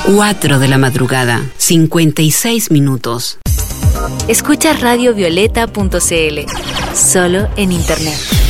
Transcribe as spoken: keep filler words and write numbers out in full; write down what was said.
cuatro de la madrugada, cincuenta y seis minutos. Escucha radio violeta punto c l, solo en internet.